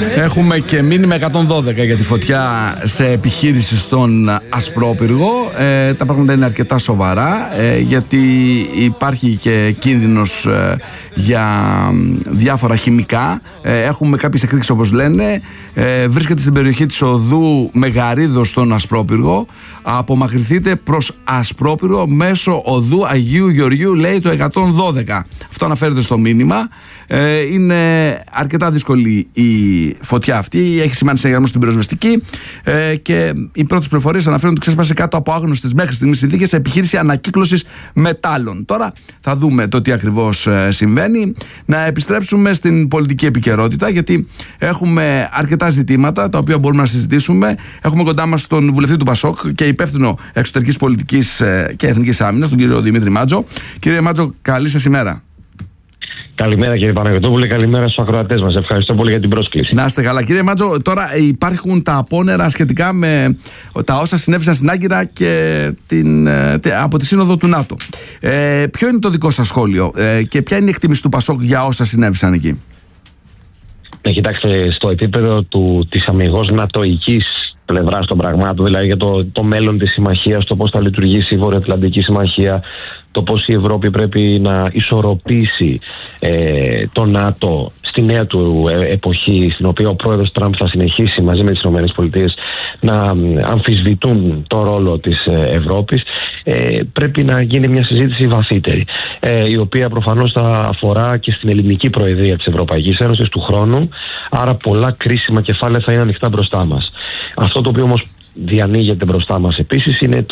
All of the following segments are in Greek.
Έχουμε και μήνυμα 112 για τη φωτιά σε επιχείρηση στον Ασπρόπυργο. Τα πράγματα είναι αρκετά σοβαρά, γιατί υπάρχει και κίνδυνος για διάφορα χημικά. Έχουμε κάποιες εκρήξεις, όπως λένε. Βρίσκεται στην περιοχή της οδού Μεγαρίδος στον Ασπρόπυργο. Απομακρυνθείτε προς Ασπρόπυργο μέσω οδού Αγίου Γεωργίου, λέει το 112. Αυτό αναφέρεται στο μήνυμα. Είναι αρκετά δύσκολη η φωτιά αυτή. Έχει σημάνει σε γραμμό στην πυροσβεστική, και οι πρώτες πληροφορίες αναφέρουν ότι ξέσπασε κάτω από άγνωστες μέχρι στιγμής συνθήκες σε επιχείρηση ανακύκλωσης μετάλλων. Τώρα θα δούμε το τι ακριβώς συμβαίνει. Να επιστρέψουμε στην πολιτική επικαιρότητα, γιατί έχουμε αρκετά ζητήματα τα οποία μπορούμε να συζητήσουμε. Έχουμε κοντά μας τον βουλευτή του ΠΑΣΟΚ και υπεύθυνο εξωτερικής πολιτικής και εθνικής άμυνας, τον κύριο Δημήτρη Μάτζο. Κύριε Μάτζο, καλή σας ημέρα. Καλημέρα κύριε Παναγιωτόπουλε, καλημέρα στους ακροατές μας. Ευχαριστώ πολύ για την πρόσκληση. Να είστε καλά. Κύριε Μάτζο, τώρα υπάρχουν τα απόνερα σχετικά με τα όσα συνέβησαν στην Άγκυρα και από τη Σύνοδο του ΝΑΤΟ. Ποιο είναι το δικό σας σχόλιο και ποια είναι η εκτίμηση του ΠΑΣΟΚ για όσα συνέβησαν εκεί? Κοιτάξτε, στο επίπεδο της αμιγώς νατοικής πλευράς των πραγμάτων, δηλαδή για το μέλλον της συμμαχίας, το πώς θα λειτουργήσει η Βορειοατλαντική Συμμαχία, το πώς η Ευρώπη πρέπει να ισορροπήσει το ΝΑΤΟ στη νέα του εποχή, στην οποία ο πρόεδρος Τραμπ θα συνεχίσει μαζί με τις ΗΠΑ να αμφισβητούν το ρόλο της Ευρώπης, πρέπει να γίνει μια συζήτηση βαθύτερη, η οποία προφανώς θα αφορά και στην ελληνική προεδρία της Ευρωπαϊκής Ένωσης του χρόνου, άρα πολλά κρίσιμα κεφάλαια θα είναι ανοιχτά μπροστά μας. Αυτό το οποίο όμως διανοίγεται μπροστά μας επίσης είναι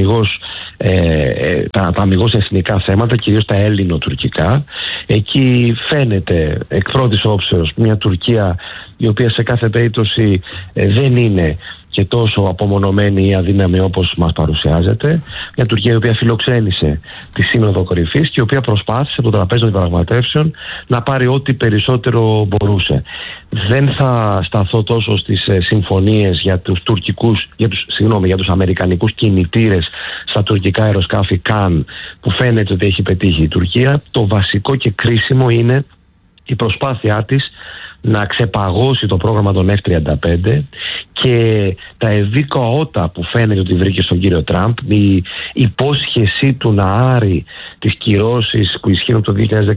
τα αμιγώς εθνικά θέματα, κυρίως τα έλληνο-τουρκικά. Εκεί φαίνεται εκ πρώτης όψεως μια Τουρκία η οποία σε κάθε περίπτωση δεν είναι και τόσο απομονωμένη ή αδύναμη όπως μας παρουσιάζεται. Μια Τουρκία η οποία φιλοξένησε τη Σύνοδο Κορυφής και η οποία προσπάθησε από το τραπέζι των διαπραγματεύσεων να πάρει ό,τι περισσότερο μπορούσε. Δεν θα σταθώ τόσο στις συμφωνίες για τους αμερικανικούς κινητήρες στα τουρκικά αεροσκάφη Καν, που φαίνεται ότι έχει πετύχει η Τουρκία. Το βασικό και κρίσιμο είναι η προσπάθειά της να ξεπαγώσει το πρόγραμμα των F-35 και τα ευήκοα ότα που φαίνεται ότι βρήκε στον κύριο Τραμπ, η υπόσχεσή του να άρει τις κυρώσεις που ισχύουν το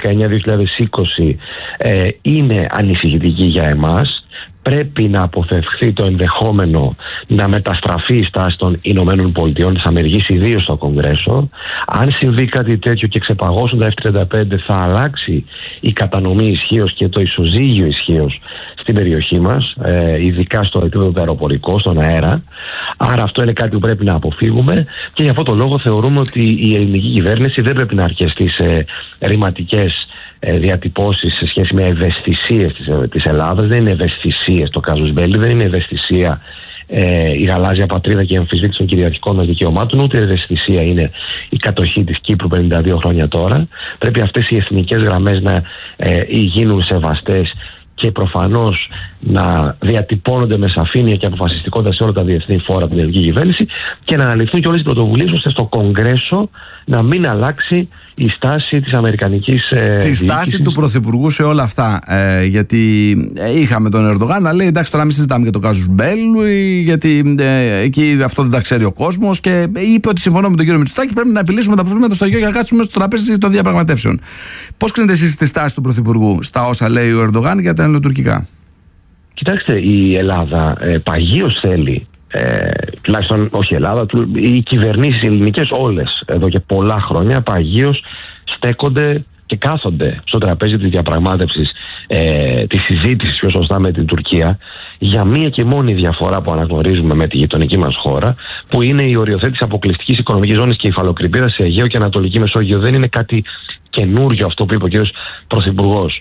2019-2020 είναι ανησυχητική για εμάς. Πρέπει να αποφευχθεί το ενδεχόμενο να μεταστραφεί η στάση των Ηνωμένων Πολιτειών της Αμερικής, ιδίως στο Κογκρέσο. Αν συμβεί κάτι τέτοιο και ξεπαγώσουν τα F-35, θα αλλάξει η κατανομή ισχύως και το ισοζύγιο ισχύως στην περιοχή μας, ειδικά στο επίπεδο του αεροπορικού, στον αέρα. Άρα αυτό είναι κάτι που πρέπει να αποφύγουμε, και για αυτόν τον λόγο θεωρούμε ότι η ελληνική κυβέρνηση δεν πρέπει να αρκεστεί σε ρηματικές διατυπώσεις σε σχέση με ευαισθησίες της Ελλάδας. Δεν είναι ευαισθησίες το casus belli, δεν είναι ευαισθησία η γαλάζια πατρίδα και η αμφισβήτηση των κυριαρχικών μας δικαιωμάτων, ούτε ευαισθησία είναι η κατοχή της Κύπρου 52 χρόνια τώρα. Πρέπει αυτές οι εθνικές γραμμές να γίνουν σεβαστές και προφανώς να διατυπώνονται με σαφήνεια και αποφασιστικότητα σε όλα τα διεθνή φόρα από την ελληνική κυβέρνηση, και να αναλυθούν και όλες οι πρωτοβουλίες ώστε στο Κογκρέσο να μην αλλάξει η στάση της αμερικανικής τη στάση του Πρωθυπουργού σε όλα αυτά. Γιατί είχαμε τον Ερντογάν να λέει εντάξει, τώρα μην συζητάμε για το casus belli, γιατί εκεί αυτό δεν τα ξέρει ο κόσμος, και είπε ότι συμφωνώ με τον κύριο Μητσοτάκη, πρέπει να επιλύσουμε τα προβλήματα στο Αιγαίο για να κάτσουμε στο τραπέζι των διαπραγματεύσεων. Πώς κρίνετε εσείς τη στάση του Πρωθυπουργού στα όσα λέει ο Ερντογάν για τα ελληνοτουρκικά? Κοιτάξτε, η Ελλάδα παγίως θέλει, τουλάχιστον όχι η Ελλάδα, οι κυβερνήσεις ελληνικές όλες εδώ και πολλά χρόνια παγίως στέκονται και κάθονται στο τραπέζι της διαπραγμάτευσης, της συζήτησης πιο σωστά με την Τουρκία, για μία και μόνη διαφορά που αναγνωρίζουμε με τη γειτονική μας χώρα, που είναι η οριοθέτηση αποκλειστικής οικονομικής ζώνης και υφαλοκρηπίδας σε Αιγαίο και Ανατολική Μεσόγειο. Δεν είναι κάτι καινούριο αυτό που είπε ο κ. Πρωθυπουργός.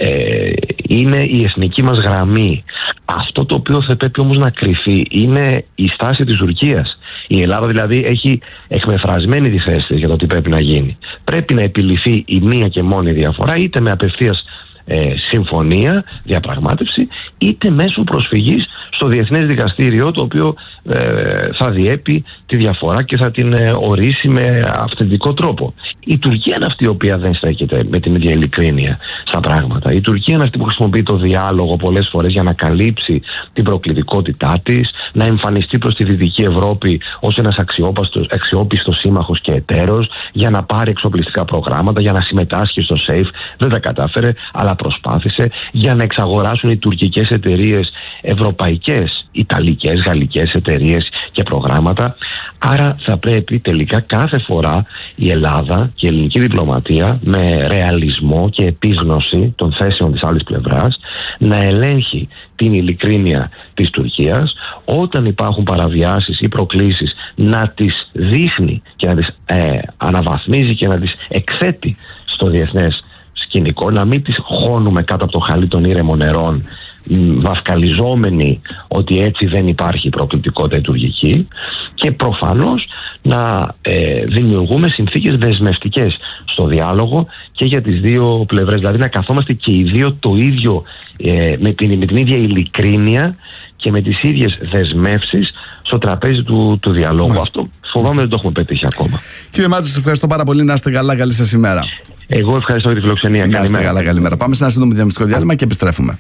Είναι η εθνική μας γραμμή. Αυτό το οποίο θα πρέπει όμως να κρυφεί είναι η στάση της Τουρκίας. Η Ελλάδα δηλαδή έχει εκμεφρασμένη τη θέση της για το τι πρέπει να γίνει. Πρέπει να επιληθεί η μία και μόνη διαφορά, είτε με απευθείας συμφωνία, διαπραγμάτευση, είτε μέσω προσφυγής στο Διεθνές Δικαστήριο, το οποίο θα διέπει τη διαφορά και θα την ορίσει με αυθεντικό τρόπο. Η Τουρκία είναι αυτή η οποία δεν στέκεται με την ίδια ειλικρίνεια στα πράγματα. Η Τουρκία είναι αυτή που χρησιμοποιεί το διάλογο πολλές φορές για να καλύψει την προκλητικότητά της, να εμφανιστεί προς τη Δυτική Ευρώπη ως ένας αξιόπιστος σύμμαχος και εταίρος, για να πάρει εξοπλιστικά προγράμματα, για να συμμετάσχει στο SAFE. Δεν τα κατάφερε, αλλά προσπάθησε, για να εξαγοράσουν οι τουρκικές εταιρείες ευρωπαϊκές, ιταλικές, γαλλικές εταιρείες και προγράμματα. Άρα θα πρέπει τελικά κάθε φορά η Ελλάδα και η ελληνική διπλωματία, με ρεαλισμό και επίγνωση των θέσεων της άλλης πλευράς, να ελέγχει την ειλικρίνεια της Τουρκίας, όταν υπάρχουν παραβιάσεις ή προκλήσεις να τις δείχνει και να τις αναβαθμίζει και να τις εκθέτει στο διεθνές σκηνικό, να μην τις χώνουμε κάτω από το χαλί των ήρεμων νερών, βαφκαλιζόμενοι ότι έτσι δεν υπάρχει προκλητικότητα τουρκική, και προφανώς να δημιουργούμε συνθήκες δεσμευτικές στο διάλογο και για τις δύο πλευρές, δηλαδή να καθόμαστε και οι δύο το ίδιο, με την ίδια ειλικρίνεια και με τις ίδιες δεσμεύσεις στο τραπέζι του διαλόγου. Μάλιστα. Αυτό φοβάμαι δεν το έχουμε πετύχει ακόμα. Κύριε Μάτζο, σας ευχαριστώ πάρα πολύ. Να είστε καλά, καλή σας ημέρα. Εγώ ευχαριστώ για τη φιλοξενία. Να είστε καλά, καλημέρα. Πάμε σε ένα σύντομο διαμιστικό διάλειμμα και επιστρέφουμε.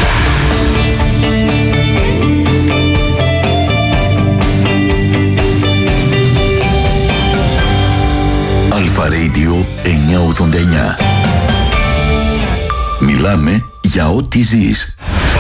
Αλφα Radio 989. Μιλάμε για ό,τι ζεις.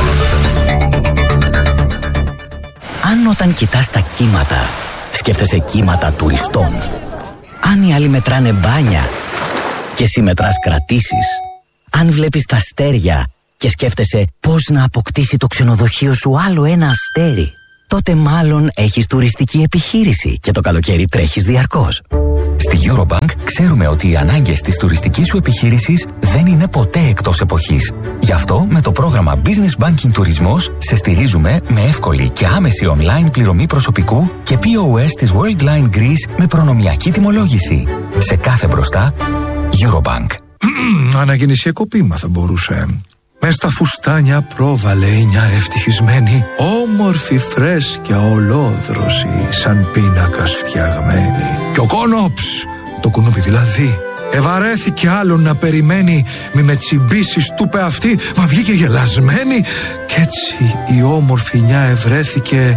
Αν όταν κοιτάς τα κύματα, σκέφτεσαι κύματα τουριστών. Αν οι άλλοι μετράνε μπάνια και εσύ μετράς κρατήσεις. Αν βλέπεις τα αστέρια και σκέφτεσαι πώς να αποκτήσει το ξενοδοχείο σου άλλο ένα αστέρι, τότε μάλλον έχεις τουριστική επιχείρηση και το καλοκαίρι τρέχεις διαρκώς. Στη Eurobank ξέρουμε ότι οι ανάγκες της τουριστικής σου επιχείρησης δεν είναι ποτέ εκτός εποχής. Γι' αυτό με το πρόγραμμα Business Banking Τουρισμός σε στηρίζουμε με εύκολη και άμεση online πληρωμή προσωπικού και POS της Worldline Greece με προνομιακή τιμολόγηση. Σε κάθε μπροστά, Eurobank. Αναγεννησιακό ποίημα θα μπορούσε. Μες στα φουστάνια πρόβαλε μια ευτυχισμένη, όμορφη φρέσκια ολόδρωση, σαν πίνακας φτιαγμένη. Και ο Κόνοψ, το κουνούπι δηλαδή, ευαρέθηκε άλλον να περιμένει, μη με τσιμπήσεις του πε αυτή, μα βγήκε γελασμένη. Κι έτσι η όμορφη νιά ευρέθηκε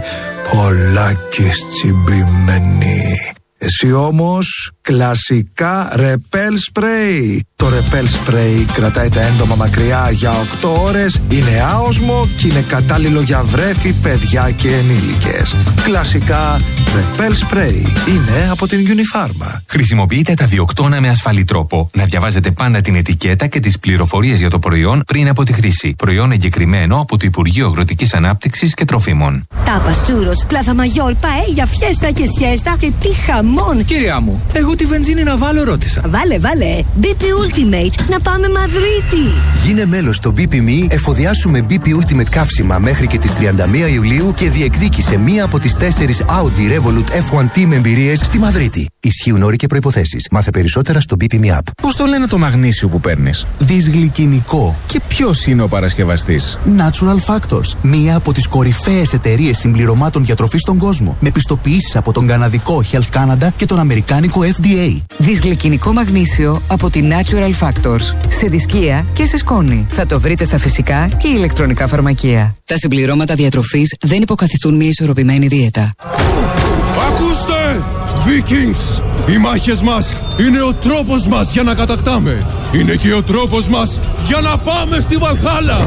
πολλάκις τσιμπημένη. Εσύ όμως κλασικά ρεπέλ σπρέι. Το ρεπέλ σπρέι κρατάει τα έντομα μακριά για 8 ώρες, είναι άοσμο και είναι κατάλληλο για βρέφη, παιδιά και ενήλικες. Κλασικά ρεπέλ σπρέι είναι από την Unifarma. Χρησιμοποιείτε τα διοκτώνα με ασφαλή τρόπο. Να διαβάζετε πάντα την ετικέτα και τις πληροφορίες για το προϊόν πριν από τη χρήση. Προϊόν εγκεκριμένο από το Υπουργείο Αγροτικής Ανάπτυξης και Τροφίμων. Τάπας, τσούρος, πλάθα μαγιόρ, παέλια, φιέστα και σιέστα και τι χαμόν. Κυρία μου, εγώ τη βενζίνη να βάλω ρώτησα. Βάλε. BP Ultimate, να πάμε Μαδρίτη. Γίνε μέλος στο BP.me, εφοδιάσουμε BP Ultimate καύσιμα μέχρι και τις 31 Ιουλίου και διεκδίκησε μία από τις 4 Audi Revolut F1 Team εμπειρίες στη Μαδρίτη. Ισχύουν όροι και προϋποθέσεις. Μάθε περισσότερα στο BP.me app. Πώς το λένε το μαγνήσιο που παίρνεις? Δυσγλυκινικό. Και ποιος είναι ο παρασκευαστής? Natural Factors. Μία από τις κορυφαίες εταιρείες συμπληρωμάτων διατροφής στον κόσμο. Με πιστοποιήσεις από τον καναδικό Health Canada και τον αμερικάνικο FDA. Δυσγλυκινικό μαγνήσιο από τη Natural Factors. Σε δισκία και σε σκόνη. Θα το βρείτε στα φυσικά και ηλεκτρονικά φαρμακεία. Τα συμπληρώματα διατροφής δεν υποκαθιστούν μια ισορροπημένη δίαιτα. Ακούστε! Vikings! Οι μάχες μας είναι ο τρόπος μας για να κατακτάμε. Είναι και ο τρόπος μας για να πάμε στη Βαλχάλα.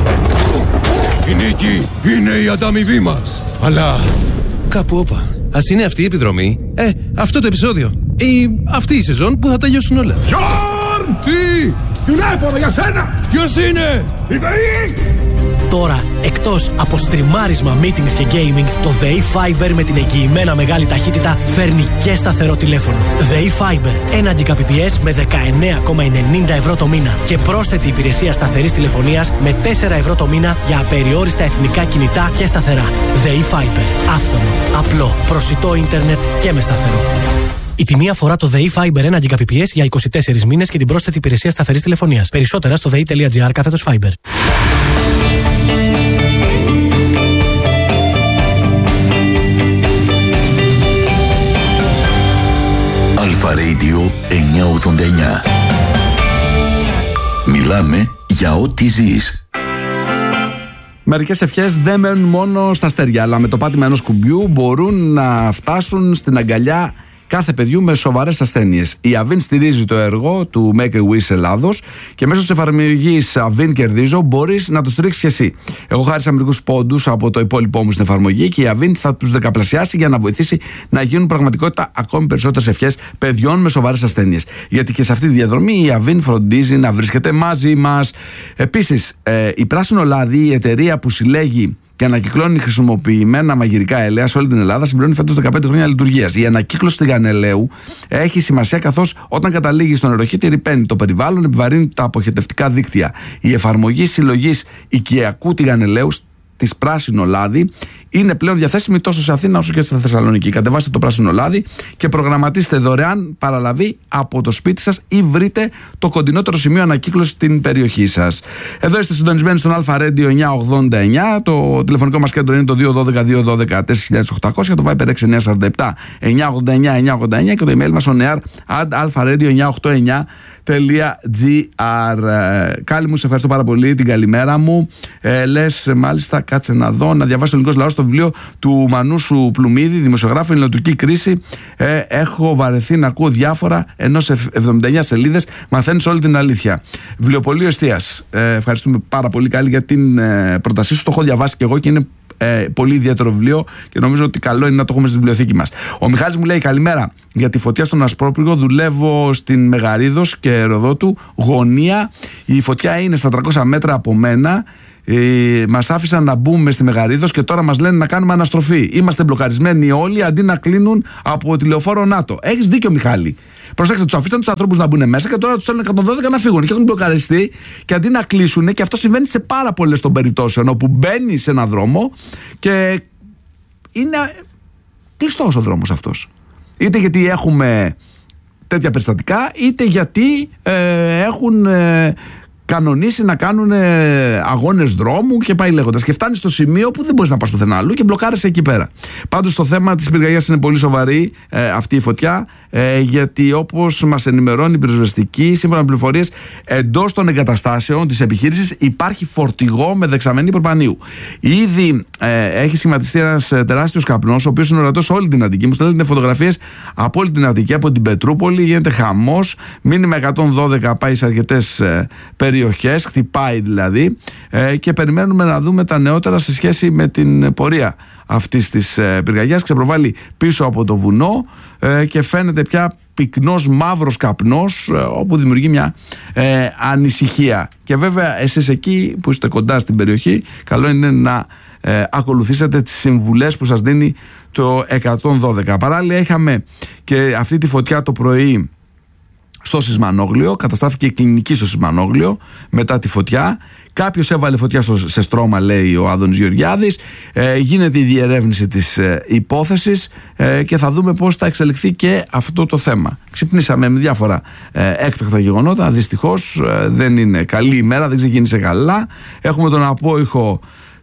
Η νίκη είναι η ανταμοιβή μας. Αλλά κάπου όπα. Ας είναι αυτή η επιδρομή, αυτό το επεισόδιο ή αυτή η σεζόν που θα τελειώσουν όλα. Γιόρν! Τι! Τηλέφωνο για σένα! Ποιος είναι? Η ΔΕΗ! Τώρα, εκτός από στριμάρισμα, meetings και gaming, το ΔΕΗ Fiber με την εγγυημένα μεγάλη ταχύτητα φέρνει και σταθερό τηλέφωνο. ΔΕΗ Fiber, 1 Gbps με 19,90 ευρώ το μήνα και πρόσθετη υπηρεσία σταθερής τηλεφωνίας με 4 ευρώ το μήνα για απεριόριστα εθνικά κινητά και σταθερά. ΔΕΗ Fiber, άφθονο, απλό, προσιτό ίντερνετ και με σταθερό. Η τιμή αφορά το ΔΕΗ Fiber 1 Gbps για 24 μήνες και την πρόσθετη υπηρεσία σταθερής τηλεφωνίας. Περισσότερα στο dei.gr/fiber. Μιλάμε για ό,τι ζεις. Μερικές ευχές δεν μένουν μόνο στα αστέρια, αλλά με το πάτημα ενός κουμπιού μπορούν να φτάσουν στην αγκαλιά κάθε παιδιού με σοβαρές ασθένειες. Η Avin στηρίζει το έργο του Make a Wish Ελλάδος και μέσω της εφαρμογής Avin Κερδίζω μπορείς να το στηρίξεις και εσύ. Εγώ χάρισα μερικούς πόντους από το υπόλοιπό μου στην εφαρμογή και η Avin θα τους δεκαπλασιάσει για να βοηθήσει να γίνουν πραγματικότητα ακόμη περισσότερες ευχές παιδιών με σοβαρές ασθένειες. Γιατί και σε αυτή τη διαδρομή η Avin φροντίζει να βρίσκεται μαζί μας. Επίσης, η Πράσινο Λάδι, η εταιρεία που συλλέγει και ανακυκλώνει χρησιμοποιημένα μαγειρικά ελαία σε όλη την Ελλάδα, συμπληρώνει φέτος 15 χρόνια λειτουργίας. Η ανακύκλωση τηγανελαίου έχει σημασία, καθώς όταν καταλήγει στον νεροχύτη ρυπαίνει το περιβάλλον, επιβαρύνει τα αποχετευτικά δίκτυα. Η εφαρμογή συλλογής οικιακού τηγανελαίου της Πράσινο Λάδι είναι πλέον διαθέσιμη τόσο σε Αθήνα όσο και στη Θεσσαλονίκη. Κατεβάστε το Πράσινο Λάδι και προγραμματίστε δωρεάν παραλαβή από το σπίτι σας ή βρείτε το κοντινότερο σημείο ανακύκλωση στην περιοχή σας. Εδώ είστε συντονισμένοι στον Αλφα Radio 989. Το τηλεφωνικό μας κέντρο είναι το 212-212-4800, το Viber 6947 989 και το email μας onear@alpha-radio989.gr. Κάλλη μου, σε ευχαριστώ πάρα πολύ, την καλημέρα μου. Λες, μάλιστα, κάτσε να δω, να διαβάσει το ελληνικό λαό στο βιβλίο του Μανούσου Πλουμίδη, δημοσιογράφου, Ελληνοτουρκική κρίση. Έχω βαρεθεί να ακούω διάφορα, ενώ σε 79 σελίδες μαθαίνεις όλη την αλήθεια. Βιβλιοπωλείο Εστίας. Ευχαριστούμε πάρα πολύ, Κάλλη, για την πρότασή σου. Το έχω διαβάσει και εγώ και είναι πολύ ιδιαίτερο βιβλίο και νομίζω ότι καλό είναι να το έχουμε στη βιβλιοθήκη μας. Ο Μιχάλης μου λέει: καλημέρα. Για τη φωτιά στον Ασπρόπυργο δουλεύω στην Μεγαρίδος και Ροδότου γωνία. Η φωτιά είναι στα 300 μέτρα από μένα. Μας άφησαν να μπούμε στη Μεγαρίδος και τώρα μας λένε να κάνουμε αναστροφή. Είμαστε μπλοκαρισμένοι όλοι αντί να κλείνουν από τηλεοφόρο ΝΑΤΟ. Έχεις δίκιο, Μιχάλη. Προσέξτε, τους αφήσαν τους ανθρώπους να μπουν μέσα και τώρα τους στέλνουν 112 να φύγουν και έχουν μπλοκαριστεί. Και αντί να κλείσουν, και αυτό συμβαίνει σε πάρα πολλές των περιπτώσεων, όπου μπαίνει σε έναν δρόμο και είναι κλειστός ο δρόμος αυτός. Είτε γιατί έχουμε τέτοια περιστατικά, είτε γιατί έχουν κανονίσει να κάνουν αγώνες δρόμου και πάει λέγοντας. Και φτάνει στο σημείο που δεν μπορείς να πας πουθενά αλλού και μπλοκάρεσαι εκεί πέρα. Πάντως το θέμα της πυρκαγιάς είναι πολύ σοβαρή αυτή η φωτιά, γιατί όπως μας ενημερώνει η πυροσβεστική, σύμφωνα με πληροφορίες, εντός των εγκαταστάσεων της επιχείρησης υπάρχει φορτηγό με δεξαμενή προπανίου. Ήδη έχει σχηματιστεί ένας τεράστιος καπνός, ο οποίος είναι ορατός σε όλη την Αττική. Μου στέλνετε φωτογραφίες από όλη την Αττική, από την Πετρούπολη. Γίνεται χαμός. Μήνυμα 112 πάει σε αρκετές περιοχές, χτυπάει δηλαδή, και περιμένουμε να δούμε τα νεότερα σε σχέση με την πορεία αυτής της πυρκαγιάς. Ξεπροβάλλει πίσω από το βουνό και φαίνεται πια πυκνός μαύρος καπνός, όπου δημιουργεί μια ανησυχία. Και βέβαια εσείς εκεί που είστε κοντά στην περιοχή, καλό είναι να ακολουθήσετε τις συμβουλές που σας δίνει το 112. Παράλληλα είχαμε και αυτή τη φωτιά το πρωί στο Σισμανόγλιο, καταστράφηκε η κλινική στο Σισμανόγλιο μετά τη φωτιά. Κάποιος έβαλε φωτιά σε στρώμα, λέει ο Άδωνης Γεωργιάδης. Γίνεται η διερεύνηση της υπόθεσης και θα δούμε πώς θα εξελιχθεί και αυτό το θέμα. Ξυπνήσαμε με διάφορα έκτακτα γεγονότα. Δυστυχώς δεν είναι καλή ημέρα, δεν ξεκίνησε καλά. Έχουμε τον απόϊχο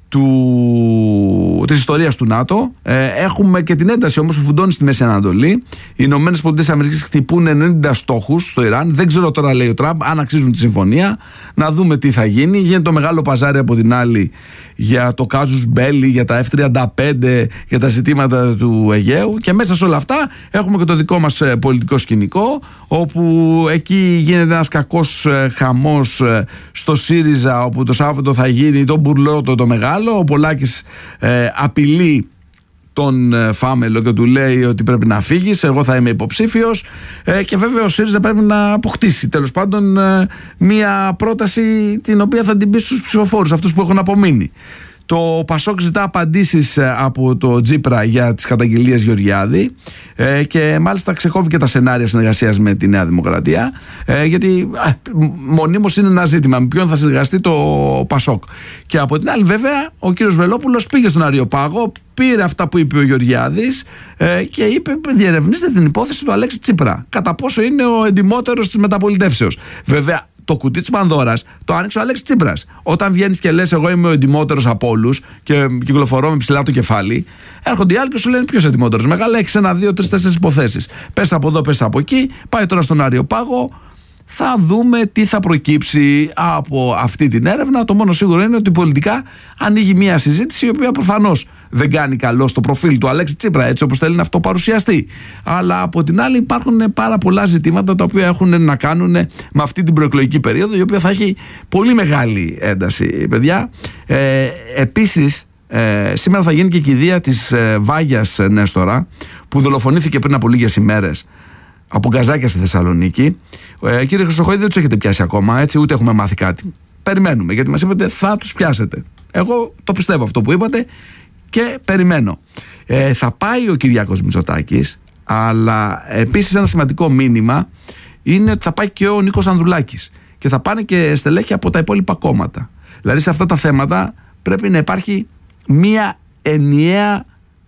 της ιστορίας του ΝΑΤΟ. Έχουμε και την ένταση όμως που φουντώνει στη Μέση Ανατολή. Οι Ηνωμένες Πολιτείες Αμερικής χτυπούν 90 στόχους στο Ιράν. Δεν ξέρω τώρα, λέει ο Τραμπ, αν αξίζουν τη συμφωνία. Να δούμε τι θα γίνει. Γίνεται το μεγάλο παζάρι από την άλλη για το κάζους μπέλι, για τα F-35, για τα ζητήματα του Αιγαίου. Και μέσα σε όλα αυτά έχουμε και το δικό μας πολιτικό σκηνικό, όπου εκεί γίνεται ένας κακός χαμός στο ΣΥΡΙΖΑ, όπου το Σάββατο θα γίνει το μπουρλότο το μεγάλο. Ο Πολάκης απειλεί τον Φάμελο και του λέει ότι πρέπει να φύγεις, εγώ θα είμαι υποψήφιος, και βέβαια ο ΣΥΡΙΖΑ πρέπει να αποκτήσει τέλος πάντων μια πρόταση την οποία θα την πει στους ψηφοφόρους, αυτούς που έχουν απομείνει. Το Πασόκ ζητά απαντήσεις από το Τζίπρα για τις καταγγελίες Γεωργιάδη, και μάλιστα ξεκόβει και τα σενάρια συνεργασίας με τη Νέα Δημοκρατία, γιατί μονίμως είναι ένα ζήτημα με ποιον θα συνεργαστεί το Πασόκ. Και από την άλλη βέβαια ο κύριος Βελόπουλος πήγε στον Αριοπάγο, πήρε αυτά που είπε ο Γεωργιάδης και είπε: διερευνήστε την υπόθεση του Αλέξη Τσίπρα, κατά πόσο είναι ο εντιμότερος της μεταπολιτεύσεως. Βέβαια το κουτί της Πανδώρας το άνοιξε ο Αλέξης Τσίπρας. Όταν βγαίνεις και λες εγώ είμαι ο εντιμότερος από όλους και κυκλοφορώ με ψηλά το κεφάλι, έρχονται οι άλλοι και σου λένε ποιος εντιμότερος. Μεγάλα, έχεις 1, 2, 3, 4 υποθέσεις. Πες από εδώ, πες από εκεί. Πάει τώρα στον Αριοπάγο. Θα δούμε τι θα προκύψει από αυτή την έρευνα. Το μόνο σίγουρο είναι ότι πολιτικά ανοίγει μια συζήτηση η οποία προφανώς δεν κάνει καλό στο προφίλ του Αλέξη Τσίπρα, έτσι όπως θέλει να αυτοπαρουσιαστεί. Αλλά από την άλλη υπάρχουν πάρα πολλά ζητήματα τα οποία έχουν να κάνουν με αυτή την προεκλογική περίοδο, η οποία θα έχει πολύ μεγάλη ένταση, παιδιά. Επίσης, σήμερα θα γίνει και η κηδεία της Βάγιας Νέστορα, που δολοφονήθηκε πριν από λίγες ημέρες από γκαζάκια στη Θεσσαλονίκη. Κύριε Χρυσοχοίδη, δεν τους έχετε πιάσει ακόμα, έτσι, ούτε έχουμε μάθει κάτι. Περιμένουμε, γιατί μας είπατε θα τους πιάσετε. Εγώ το πιστεύω αυτό που είπατε και περιμένω. Θα πάει ο Κυριάκος Μητσοτάκης, αλλά επίσης ένα σημαντικό μήνυμα είναι ότι θα πάει και ο Νίκος Ανδρουλάκης και θα πάνε και στελέχη από τα υπόλοιπα κόμματα. Δηλαδή σε αυτά τα θέματα πρέπει να υπάρχει μία ενιαία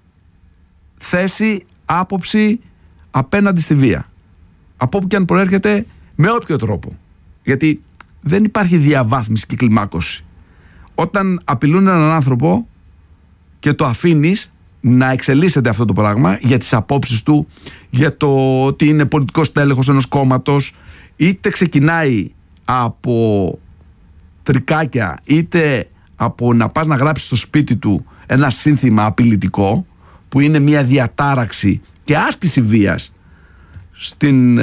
θέση, άποψη απέναντι στη βία. Από όπου και αν προέρχεται, με όποιο τρόπο. Γιατί δεν υπάρχει διαβάθμιση και κλιμάκωση. Όταν απειλούν έναν άνθρωπο και το αφήνεις να εξελίσσεται αυτό το πράγμα για τις απόψεις του, για το ότι είναι πολιτικός τέλεχος ενός κόμματος, είτε ξεκινάει από τρικάκια, είτε από να πας να γράψεις στο σπίτι του ένα σύνθημα απειλητικό, που είναι μια διατάραξη και άσκηση βίας στην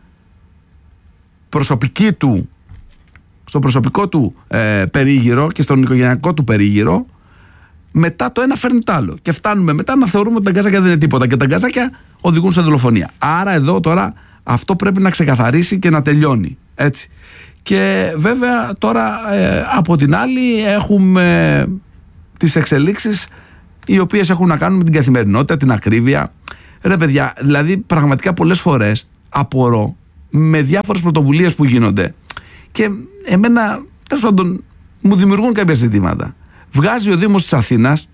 προσωπική του, στο προσωπικό του περίγυρο και στον οικογενειακό του περίγυρο, μετά το ένα φέρνει το άλλο και φτάνουμε μετά να θεωρούμε ότι τα γκαζάκια δεν είναι τίποτα και τα γκαζάκια οδηγούν σε δολοφονία. Άρα εδώ τώρα αυτό πρέπει να ξεκαθαρίσει και να τελειώνει, έτσι. Και βέβαια τώρα από την άλλη έχουμε τις εξελίξεις οι οποίες έχουν να κάνουν με την καθημερινότητα, την ακρίβεια. Ρε παιδιά, δηλαδή πραγματικά πολλές φορές απορώ με διάφορες πρωτοβουλίες που γίνονται και εμένα τέλος πάντων μου δημιουργούν κάποια ζητήματα. Βγάζει ο Δήμος της Αθήνας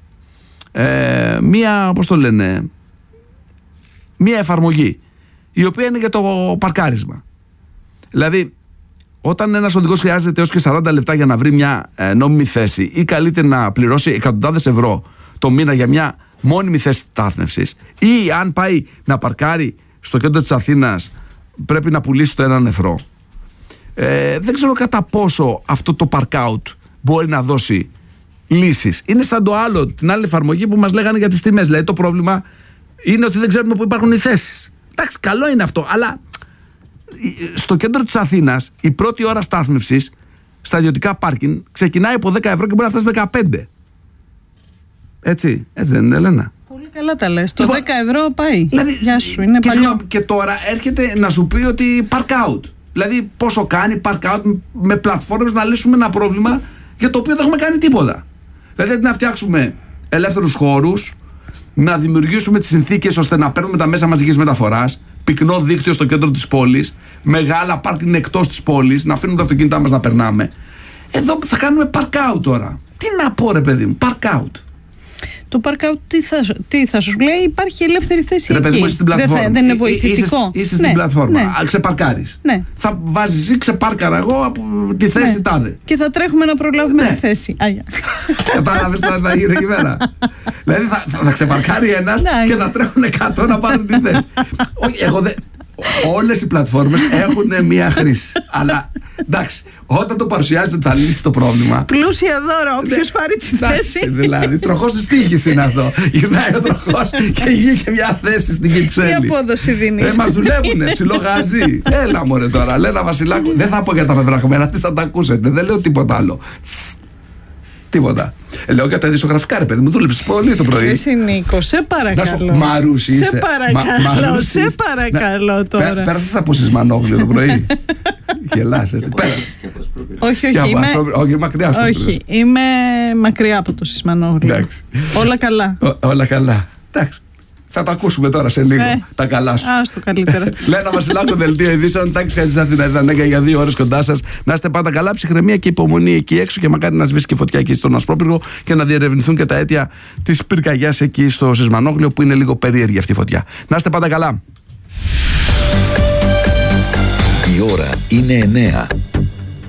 μία, πώς το λένε, μία εφαρμογή η οποία είναι για το παρκάρισμα. Δηλαδή όταν ένας οδηγός χρειάζεται έως και 40 λεπτά για να βρει μια νόμιμη θέση ή καλείται να πληρώσει εκατοντάδες ευρώ το μήνα για μια μόνιμη θέση στάθμευσης, ή αν πάει να παρκάρει στο κέντρο της Αθήνας πρέπει να πουλήσει το 1 ευρώ. Δεν ξέρω κατά πόσο αυτό το parkout μπορεί να δώσει λύσεις. Είναι σαν το άλλο, την άλλη εφαρμογή που μας λέγανε για τις τιμές. Δηλαδή το πρόβλημα είναι ότι δεν ξέρουμε πού υπάρχουν οι θέσεις. Εντάξει, καλό είναι αυτό, αλλά στο κέντρο της Αθήνας η πρώτη ώρα στάθμευσης στα ιδιωτικά πάρκινγκ ξεκινάει από 10 ευρώ και μπορεί να φτάσει 15. Έτσι δεν είναι, Ελένα? Πολύ καλά τα λες. Το 10 ευρώ πάει. Δηλαδή, γεια σου, είναι παλιό. Και τώρα έρχεται να σου πει ότι park out. Δηλαδή πόσο κάνει park out με πλατφόρμες να λύσουμε ένα πρόβλημα για το οποίο δεν έχουμε κάνει τίποτα. Δηλαδή να φτιάξουμε ελεύθερους χώρους, να δημιουργήσουμε τις συνθήκες ώστε να παίρνουμε τα μέσα μαζικής μεταφοράς, πυκνό δίκτυο στο κέντρο της πόλης, μεγάλα πάρκινγκ εκτός της πόλης, να αφήνουμε τα αυτοκίνητά μας να περνάμε. Εδώ θα κάνουμε park out τώρα. Τι να πω, ρε παιδί μου, park out. Το park out τι θα σου λέει, υπάρχει ελεύθερη θέση εκεί. Παιδί, στην δεν είναι βοηθητικό. Είσαι στην πλατφόρμα, ξεπαρκάρεις. Ναι. Θα βάζεις εσύ, ξεπάρκαρα εγώ από τη θέση τάδε. Και θα τρέχουμε να προλάβουμε τη θέση. Κατάλαβες τώρα θα γίνει εκεί πέρα. Δηλαδή θα ξεπαρκάρει ένας και θα τρέχουν 100 να πάρουν τη θέση. Εγώ δεν... Όλες οι πλατφόρμες έχουν μία χρήση. Αλλά εντάξει, όταν το παρουσιάζει ότι θα λύσει το πρόβλημα. Πλούσια δώρα, όποιος πάρει τη θέση. Δηλαδή, τροχός της τύχης είναι αυτό. Γυρνάει ο τροχός και βγήκε μια θέση στην Κυψέλη. Τι απόδοση δίνεις? Μας δουλεύουνε, ψιλογαζί. Έλα μωρέ τώρα, Λένα Βασιλάκου. Δεν θα πω για τα πεπραγμένα, τι θα τα ακούσετε. Δεν λέω τίποτα άλλο. Τίποτα. Λέω για τα ειδησιογραφικά, ρε παιδί μου, δούλεψες πολύ το πρωί. Εσύ Νίκο, σε παρακαλώ. Μαρούσι είσαι. Σε παρακαλώ τώρα. Πέρασες από Σισμανόγλιο το πρωί? Γελάς έτσι, πέρασες. Όχι, μακριά στο όχι, είμαι μακριά από το Σισμανόγλιο. Όλα καλά. Όλα καλά. Εντάξει. Θα το ακούσουμε τώρα σε λίγο. Τα καλά σου. Άστο καλύτερα. Λένα Βασιλάκου, δελτίο ειδήσεων. Τάκης Χατζησάθηνα ήταν για 2 ώρες κοντά σας. Να είστε πάντα καλά, ψυχραιμία και υπομονή εκεί έξω και μακάρι να σβήσει και φωτιά εκεί στον Ασπρόπυργο και να διερευνηθούν και τα αίτια της πυρκαγιάς εκεί στο Σισμανόγλιο που είναι λίγο περίεργη αυτή η φωτιά. Να είστε πάντα καλά. Η ώρα είναι 9.